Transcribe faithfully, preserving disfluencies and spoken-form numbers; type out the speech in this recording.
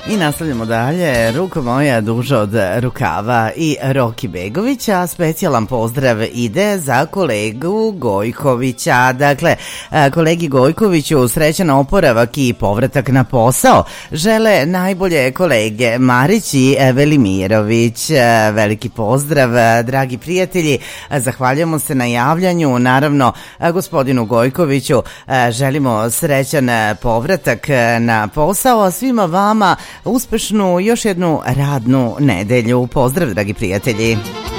I nastavljamo dalje. Ruko moja duža od rukava i Roki Begovića. Specijalan pozdrav ide za kolegu Gojkovića. Dakle, kolegi Gojkoviću srećan oporavak i povratak na posao. Žele najbolje kolege Marić i Velimirović. Veliki pozdrav, dragi prijatelji. Zahvaljujemo se na javljanju. Naravno, gospodinu Gojkoviću želimo srećan povratak na posao, a svima vama uspešnu još jednu radnu nedelju. Pozdrav, dragi prijatelji.